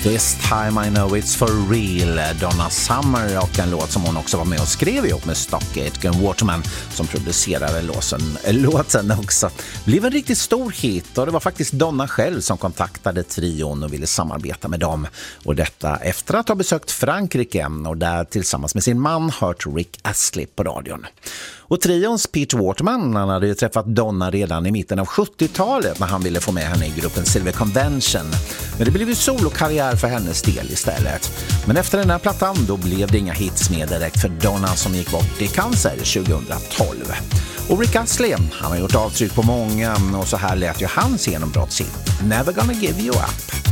This time I know it's for real, Donna Summer, och en låt som hon också var med och skrev ihop med Stockgate Waterman som producerade låten också. Blev en riktigt stor hit, och det var faktiskt Donna själv som kontaktade trion och ville samarbeta med dem. Och detta efter att ha besökt Frankrike och där tillsammans med sin man hört Rick Astley på radion. Och trions Peter Waterman, han hade ju träffat Donna redan i mitten av 70-talet när han ville få med henne i gruppen Silver Convention. Men det blev ju solokarriär för hennes del istället. Men efter den här plattan då blev det inga hits med direkt för Donna som gick bort i cancer 2012. Och Rick Astley, han har gjort avtryck på många, och så här lät ju hans genombrottshit Never Gonna Give You Up.